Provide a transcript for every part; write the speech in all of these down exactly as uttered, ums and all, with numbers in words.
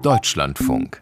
Deutschlandfunk.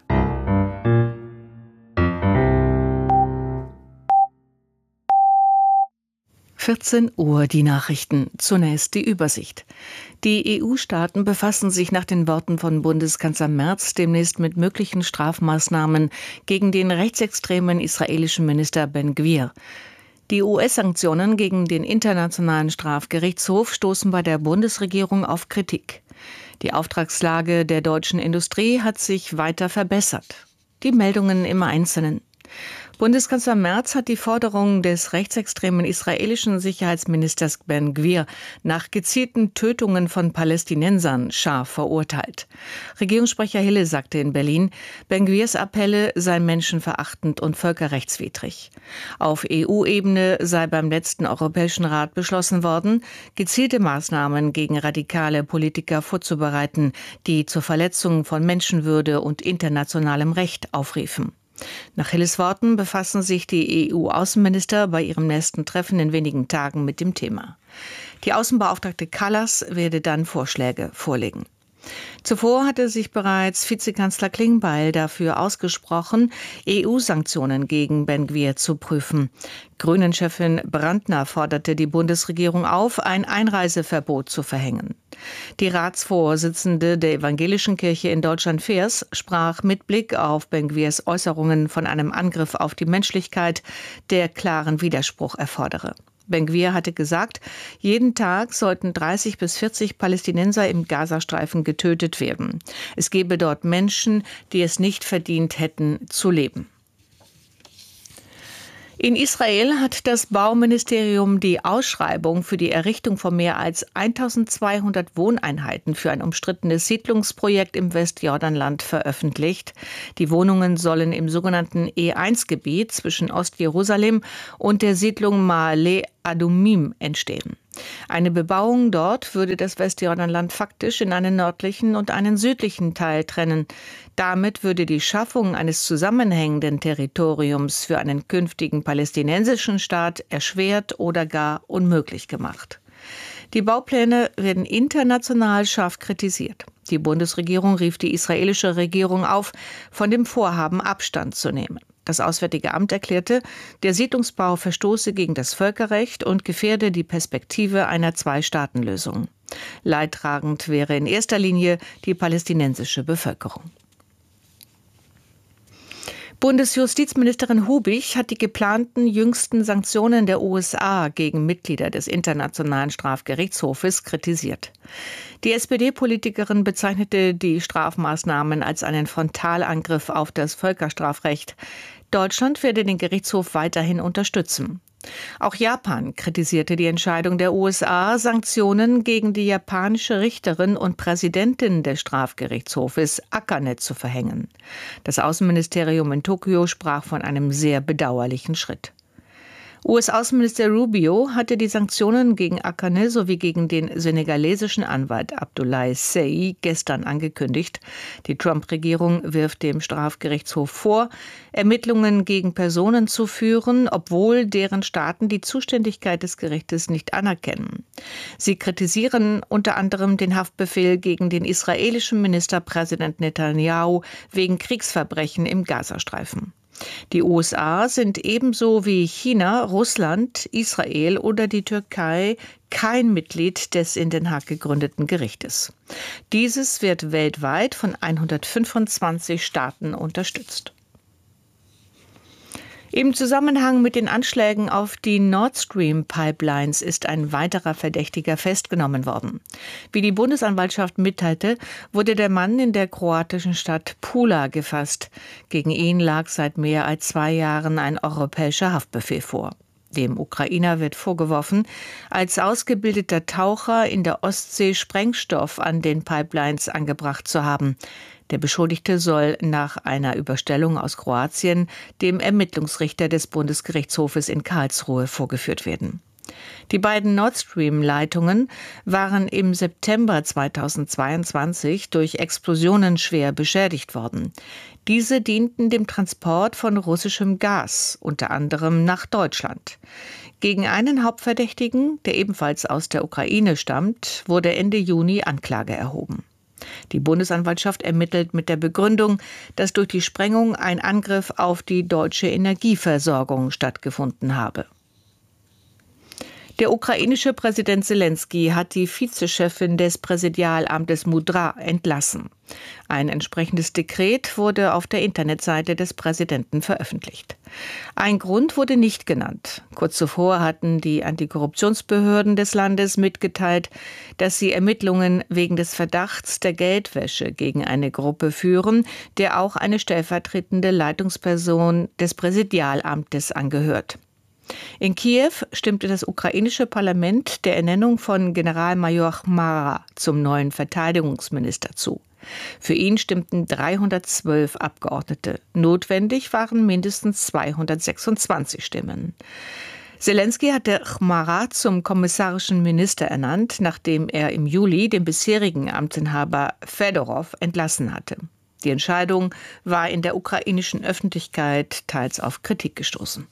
vierzehn Uhr die Nachrichten. Zunächst die Übersicht. Die E U-Staaten befassen sich nach den Worten von Bundeskanzler Merz demnächst mit möglichen Strafmaßnahmen gegen den rechtsextremen israelischen Minister Ben-Gvir. Die U S-Sanktionen gegen den Internationalen Strafgerichtshof stoßen bei der Bundesregierung auf Kritik. Die Auftragslage der deutschen Industrie hat sich weiter verbessert. Die Meldungen im Einzelnen. Bundeskanzler Merz hat die Forderungen des rechtsextremen israelischen Sicherheitsministers Ben-Gvir nach gezielten Tötungen von Palästinensern scharf verurteilt. Regierungssprecher Hille sagte in Berlin, Ben-Gvirs Appelle seien menschenverachtend und völkerrechtswidrig. Auf E U-Ebene sei beim letzten Europäischen Rat beschlossen worden, gezielte Maßnahmen gegen radikale Politiker vorzubereiten, die zur Verletzung von Menschenwürde und internationalem Recht aufriefen. Nach Hilles Worten befassen sich die E U-Außenminister bei ihrem nächsten Treffen in wenigen Tagen mit dem Thema. Die Außenbeauftragte Kallas werde dann Vorschläge vorlegen. Zuvor hatte sich bereits Vizekanzler Klingbeil dafür ausgesprochen, E U-Sanktionen gegen Ben-Gvir zu prüfen. Grünen-Chefin Brandner forderte die Bundesregierung auf, ein Einreiseverbot zu verhängen. Die Ratsvorsitzende der Evangelischen Kirche in Deutschland, Fehrs, sprach mit Blick auf Ben-Gvirs Äußerungen von einem Angriff auf die Menschlichkeit, der klaren Widerspruch erfordere. Ben-Gvir hatte gesagt, jeden Tag sollten dreißig bis vierzig Palästinenser im Gazastreifen getötet werden. Es gebe dort Menschen, die es nicht verdient hätten, zu leben. In Israel hat das Bauministerium die Ausschreibung für die Errichtung von mehr als eintausendzweihundert Wohneinheiten für ein umstrittenes Siedlungsprojekt im Westjordanland veröffentlicht. Die Wohnungen sollen im sogenannten E eins Gebiet zwischen Ostjerusalem und der Siedlung Ma'ale Adumim entstehen. Eine Bebauung dort würde das Westjordanland faktisch in einen nördlichen und einen südlichen Teil trennen. Damit würde die Schaffung eines zusammenhängenden Territoriums für einen künftigen palästinensischen Staat erschwert oder gar unmöglich gemacht. Die Baupläne werden international scharf kritisiert. Die Bundesregierung rief die israelische Regierung auf, von dem Vorhaben Abstand zu nehmen. Das Auswärtige Amt erklärte, der Siedlungsbau verstoße gegen das Völkerrecht und gefährde die Perspektive einer Zwei-Staaten-Lösung. Leidtragend wäre in erster Linie die palästinensische Bevölkerung. Bundesjustizministerin Hubich hat die geplanten jüngsten Sanktionen der U S A gegen Mitglieder des Internationalen Strafgerichtshofes kritisiert. Die S P D-Politikerin bezeichnete die Strafmaßnahmen als einen Frontalangriff auf das Völkerstrafrecht. Deutschland werde den Gerichtshof weiterhin unterstützen. Auch Japan kritisierte die Entscheidung der U S A, Sanktionen gegen die japanische Richterin und Präsidentin des Strafgerichtshofes Akane zu verhängen. Das Außenministerium in Tokio sprach von einem sehr bedauerlichen Schritt. U S-Außenminister Rubio hatte die Sanktionen gegen Akane sowie gegen den senegalesischen Anwalt Abdoulaye Seye gestern angekündigt. Die Trump-Regierung wirft dem Strafgerichtshof vor, Ermittlungen gegen Personen zu führen, obwohl deren Staaten die Zuständigkeit des Gerichtes nicht anerkennen. Sie kritisieren unter anderem den Haftbefehl gegen den israelischen Ministerpräsident Netanyahu wegen Kriegsverbrechen im Gazastreifen. Die U S A sind ebenso wie China, Russland, Israel oder die Türkei kein Mitglied des in Den Haag gegründeten Gerichtes. Dieses wird weltweit von hundertfünfundzwanzig Staaten unterstützt. Im Zusammenhang mit den Anschlägen auf die Nord Stream Pipelines ist ein weiterer Verdächtiger festgenommen worden. Wie die Bundesanwaltschaft mitteilte, wurde der Mann in der kroatischen Stadt Pula gefasst. Gegen ihn lag seit mehr als zwei Jahren ein europäischer Haftbefehl vor. Dem Ukrainer wird vorgeworfen, als ausgebildeter Taucher in der Ostsee Sprengstoff an den Pipelines angebracht zu haben. Der Beschuldigte soll nach einer Überstellung aus Kroatien dem Ermittlungsrichter des Bundesgerichtshofes in Karlsruhe vorgeführt werden. Die beiden Nord Stream-Leitungen waren im September zweitausendzweiundzwanzig durch Explosionen schwer beschädigt worden. Diese dienten dem Transport von russischem Gas, unter anderem nach Deutschland. Gegen einen Hauptverdächtigen, der ebenfalls aus der Ukraine stammt, wurde Ende Juni Anklage erhoben. Die Bundesanwaltschaft ermittelt mit der Begründung, dass durch die Sprengung ein Angriff auf die deutsche Energieversorgung stattgefunden habe. Der ukrainische Präsident Selenskyj hat die Vizechefin des Präsidialamtes Mudra entlassen. Ein entsprechendes Dekret wurde auf der Internetseite des Präsidenten veröffentlicht. Ein Grund wurde nicht genannt. Kurz zuvor hatten die Antikorruptionsbehörden des Landes mitgeteilt, dass sie Ermittlungen wegen des Verdachts der Geldwäsche gegen eine Gruppe führen, der auch eine stellvertretende Leitungsperson des Präsidialamtes angehört. In Kiew stimmte das ukrainische Parlament der Ernennung von Generalmajor Chmara zum neuen Verteidigungsminister zu. Für ihn stimmten dreihundertzwölf Abgeordnete. Notwendig waren mindestens zweihundertsechsundzwanzig Stimmen. Selenskyj hatte Chmara zum kommissarischen Minister ernannt, nachdem er im Juli den bisherigen Amtsinhaber Fedorov entlassen hatte. Die Entscheidung war in der ukrainischen Öffentlichkeit teils auf Kritik gestoßen.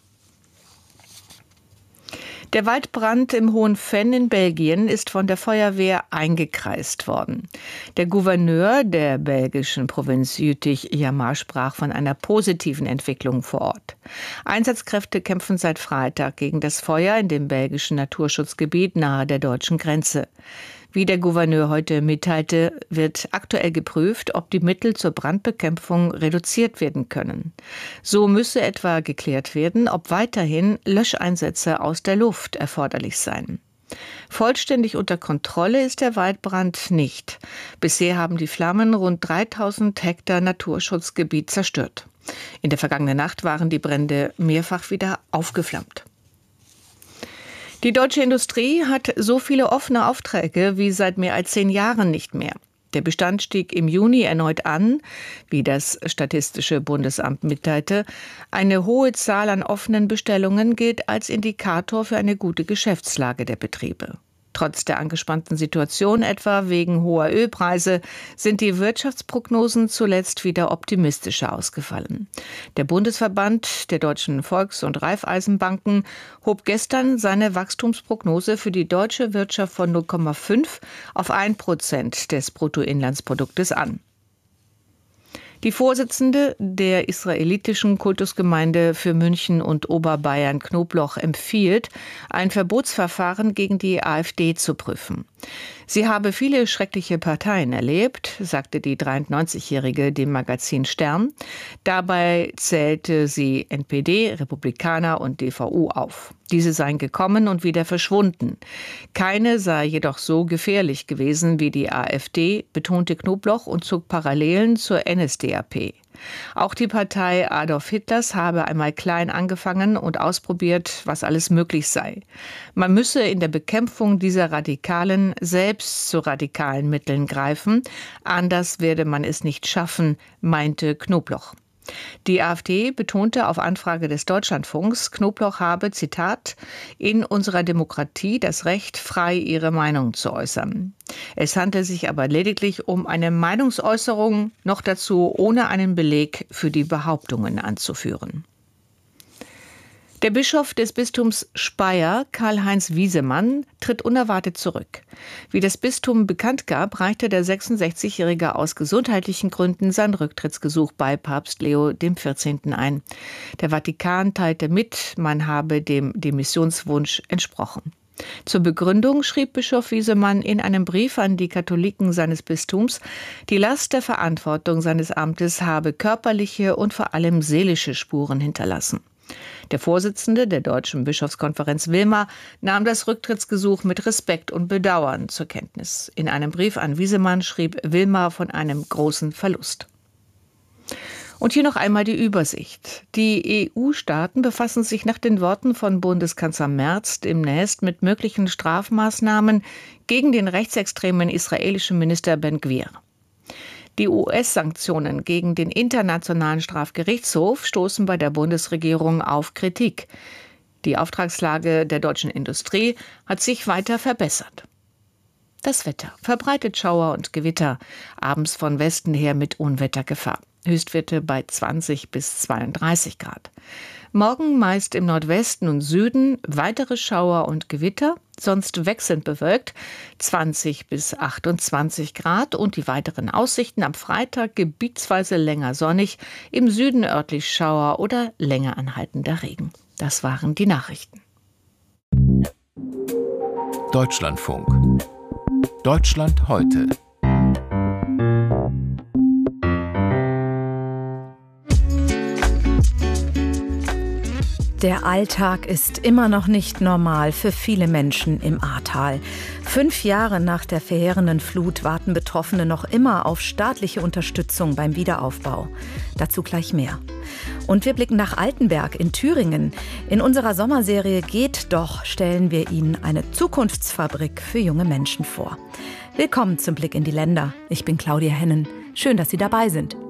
Der Waldbrand im Hohen Venn in Belgien ist von der Feuerwehr eingekreist worden. Der Gouverneur der belgischen Provinz Jütich-Jammer sprach von einer positiven Entwicklung vor Ort. Einsatzkräfte kämpfen seit Freitag gegen das Feuer in dem belgischen Naturschutzgebiet nahe der deutschen Grenze. Wie der Gouverneur heute mitteilte, wird aktuell geprüft, ob die Mittel zur Brandbekämpfung reduziert werden können. So müsse etwa geklärt werden, ob weiterhin Löscheinsätze aus der Luft erforderlich seien. Vollständig unter Kontrolle ist der Waldbrand nicht. Bisher haben die Flammen rund dreitausend Hektar Naturschutzgebiet zerstört. In der vergangenen Nacht waren die Brände mehrfach wieder aufgeflammt. Die deutsche Industrie hat so viele offene Aufträge wie seit mehr als zehn Jahren nicht mehr. Der Bestand stieg im Juni erneut an, wie das Statistische Bundesamt mitteilte. Eine hohe Zahl an offenen Bestellungen gilt als Indikator für eine gute Geschäftslage der Betriebe. Trotz der angespannten Situation, etwa wegen hoher Ölpreise, sind die Wirtschaftsprognosen zuletzt wieder optimistischer ausgefallen. Der Bundesverband der deutschen Volks- und Raiffeisenbanken hob gestern seine Wachstumsprognose für die deutsche Wirtschaft von null Komma fünf auf ein Prozent des Bruttoinlandsproduktes an. Die Vorsitzende der israelitischen Kultusgemeinde für München und Oberbayern Knobloch empfiehlt, ein Verbotsverfahren gegen die AfD zu prüfen. Sie habe viele schreckliche Parteien erlebt, sagte die dreiundneunzigjährige dem Magazin Stern. Dabei zählte sie N P D, Republikaner und D V U auf. Diese seien gekommen und wieder verschwunden. Keine sei jedoch so gefährlich gewesen wie die AfD, betonte Knobloch und zog Parallelen zur N S D A P. Auch die Partei Adolf Hitlers habe einmal klein angefangen und ausprobiert, was alles möglich sei. Man müsse in der Bekämpfung dieser Radikalen selbst zu radikalen Mitteln greifen, anders werde man es nicht schaffen, meinte Knobloch. Die AfD betonte auf Anfrage des Deutschlandfunks, Knobloch habe, Zitat, in unserer Demokratie das Recht, frei ihre Meinung zu äußern. Es handelt sich aber lediglich um eine Meinungsäußerung, noch dazu ohne einen Beleg für die Behauptungen anzuführen. Der Bischof des Bistums Speyer, Karl-Heinz Wiesemann, tritt unerwartet zurück. Wie das Bistum bekannt gab, reichte der sechsundsechzigjährige aus gesundheitlichen Gründen sein Rücktrittsgesuch bei Papst Leo der vierzehnte ein. Der Vatikan teilte mit, man habe dem Demissionswunsch entsprochen. Zur Begründung schrieb Bischof Wiesemann in einem Brief an die Katholiken seines Bistums, die Last der Verantwortung seines Amtes habe körperliche und vor allem seelische Spuren hinterlassen. Der Vorsitzende der Deutschen Bischofskonferenz Wilmar nahm das Rücktrittsgesuch mit Respekt und Bedauern zur Kenntnis. In einem Brief an Wiesemann schrieb Wilmar von einem großen Verlust. Und hier noch einmal die Übersicht. Die E U-Staaten befassen sich nach den Worten von Bundeskanzler Merz demnächst mit möglichen Strafmaßnahmen gegen den rechtsextremen israelischen Minister Ben-Gvir. Die U S-Sanktionen gegen den Internationalen Strafgerichtshof stoßen bei der Bundesregierung auf Kritik. Die Auftragslage der deutschen Industrie hat sich weiter verbessert. Das Wetter. Verbreitet Schauer und Gewitter. Abends von Westen her mit Unwettergefahr. Höchstwerte bei zwanzig bis zweiunddreißig Grad. Morgen meist im Nordwesten und Süden weitere Schauer und Gewitter, sonst wechselnd bewölkt, zwanzig bis achtundzwanzig Grad und die weiteren Aussichten am Freitag gebietsweise länger sonnig, im Süden örtlich Schauer oder länger anhaltender Regen. Das waren die Nachrichten. Deutschlandfunk. Deutschland heute. Der Alltag ist immer noch nicht normal für viele Menschen im Ahrtal. Fünf Jahre nach der verheerenden Flut warten Betroffene noch immer auf staatliche Unterstützung beim Wiederaufbau. Dazu gleich mehr. Und wir blicken nach Altenberg in Thüringen. In unserer Sommerserie Geht doch stellen wir Ihnen eine Zukunftsfabrik für junge Menschen vor. Willkommen zum Blick in die Länder. Ich bin Claudia Hennen. Schön, dass Sie dabei sind.